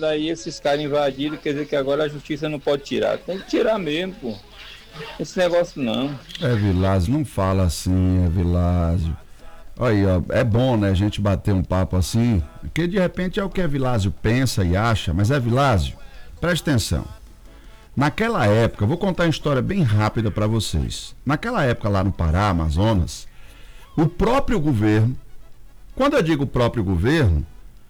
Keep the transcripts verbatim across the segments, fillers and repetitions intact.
daí esses caras invadiram, quer dizer que agora a justiça não pode tirar. Tem que tirar mesmo, pô. Esse negócio não. É, Vilásio, não fala assim, é Vilásio. Olha aí, ó, é bom, né, a gente bater um papo assim, porque de repente é o que a Vilásio pensa e acha, mas é Vilásio, preste atenção. Naquela época, vou contar uma história bem rápida para vocês. Naquela época lá no Pará, Amazonas, o próprio governo, quando eu digo próprio governo,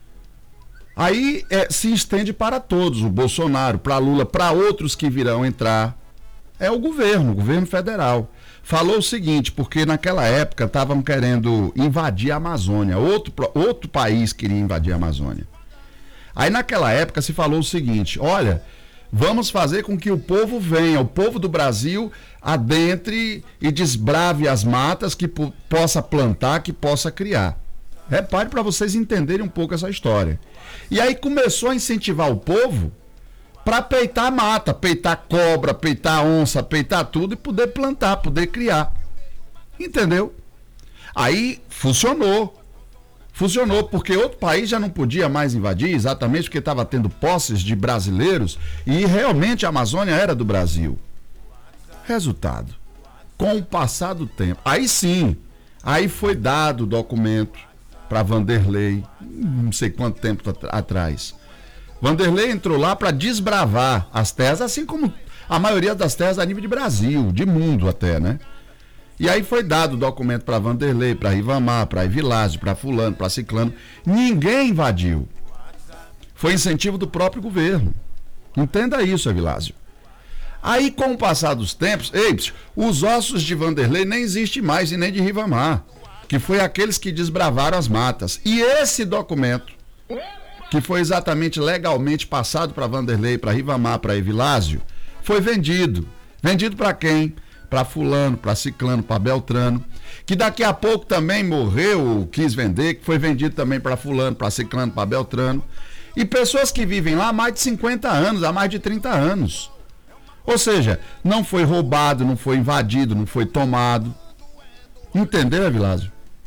aí é, se estende para todos, o Bolsonaro, para Lula, para outros que virão entrar, é o governo, o governo federal. Falou o seguinte, porque naquela época estavam querendo invadir a Amazônia, outro, outro país queria invadir a Amazônia. Aí naquela época se falou o seguinte, olha, vamos fazer com que o povo venha, o povo do Brasil adentre e desbrave as matas, que po- possa plantar, que possa criar. Repare para vocês entenderem um pouco essa história. E aí começou a incentivar o povo para peitar a mata, peitar cobra, peitar onça, peitar tudo e poder plantar, poder criar. Entendeu? Aí funcionou. Funcionou, porque outro país já não podia mais invadir, exatamente porque estava tendo posses de brasileiros e realmente a Amazônia era do Brasil. Resultado, com o passar do tempo, aí sim, aí foi dado o documento para Vanderlei, não sei quanto tempo atrás. Vanderlei entrou lá para desbravar as terras, assim como a maioria das terras a nível de Brasil, de mundo até, né? E aí foi dado o documento para Vanderlei, para Rivamar, para Evilásio, para fulano, para ciclano. Ninguém invadiu. Foi incentivo do próprio governo. Entenda isso, Evilásio. Aí, com o passar dos tempos, ei, os ossos de Vanderlei nem existem mais e nem de Rivamar, que foi aqueles que desbravaram as matas. E esse documento, que foi exatamente legalmente passado para Vanderlei, para Rivamar, para Evilásio, foi vendido. Vendido para quem? Para fulano, para ciclano, para Beltrano, que daqui a pouco também morreu, quis vender, que foi vendido também para fulano, para ciclano, para Beltrano. E pessoas que vivem lá há mais de cinquenta anos, há mais de trinta anos. Ou seja, não foi roubado, não foi invadido, não foi tomado. Entendeu, Evilásio?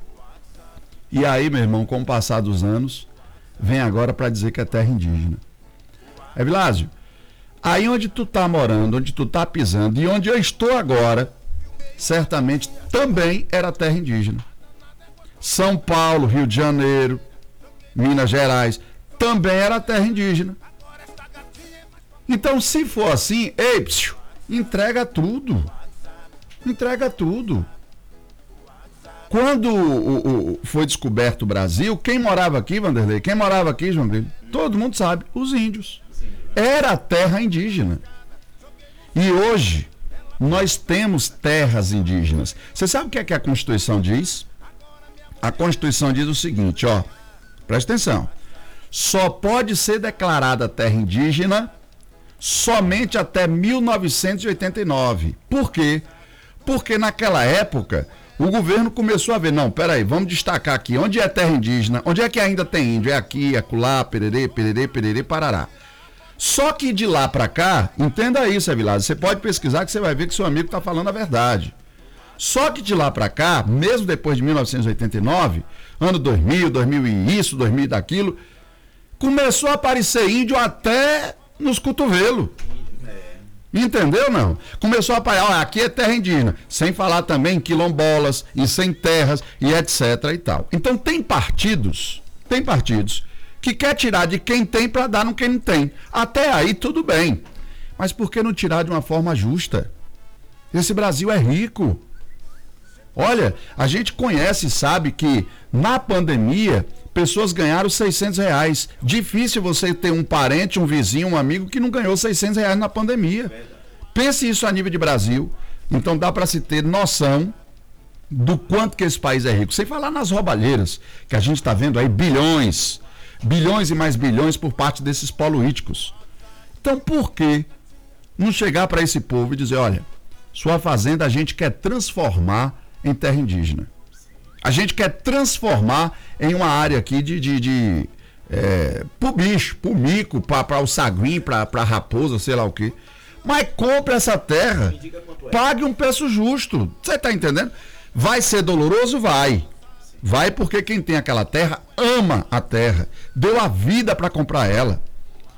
E aí, meu irmão, com o passar dos anos, vem agora para dizer que é terra indígena. Evilásio, aí onde tu tá morando, onde tu tá pisando e onde eu estou agora, certamente também era terra indígena. São Paulo, Rio de Janeiro, Minas Gerais, também era terra indígena. Então, se for assim, ei, psiu, entrega tudo. Entrega tudo. Quando o, o, foi descoberto o Brasil, quem morava aqui, Vanderlei? Quem morava aqui, João Grilo? Todo mundo sabe, os índios. Era terra indígena. E hoje, nós temos terras indígenas. Você sabe o que é que a Constituição diz? A Constituição diz o seguinte, ó, presta atenção. Só pode ser declarada terra indígena somente até mil novecentos e oitenta e nove. Por quê? Porque naquela época o governo começou a ver, não, peraí, vamos destacar aqui, onde é terra indígena, onde é que ainda tem índio, é aqui, acolá, pererê, pererê, pererê, parará. Só que de lá para cá, entenda isso, Evilásio, você pode pesquisar que você vai ver que seu amigo está falando a verdade. Só que de lá para cá, mesmo depois de mil novecentos e oitenta e nove, ano dois mil, dois mil e isso, dois mil e daquilo, começou a aparecer índio até nos cotovelos. Entendeu, não? Começou a aparecer, olha, aqui é terra indígena, sem falar também em quilombolas e sem terras e etc e tal. Então tem partidos, tem partidos que quer tirar de quem tem para dar no quem não tem. Até aí tudo bem. Mas por que não tirar de uma forma justa? Esse Brasil é rico. Olha, a gente conhece e sabe que na pandemia pessoas ganharam seiscentos reais. Difícil você ter um parente, um vizinho, um amigo que não ganhou seiscentos reais na pandemia. Pense isso a nível de Brasil. Então dá para se ter noção do quanto que esse país é rico. Sem falar nas roubalheiras, que a gente está vendo aí bilhões, bilhões e mais bilhões por parte desses políticos. Então por que não chegar para esse povo e dizer, olha, sua fazenda a gente quer transformar em terra indígena. A gente quer transformar em uma área aqui de, de, de é, pro bicho, pro mico, para o saguim, para a raposa, sei lá o quê. Mas compre essa terra, pague um preço justo. Você está entendendo? Vai ser doloroso? Vai. Vai porque quem tem aquela terra ama a terra, deu a vida para comprar ela.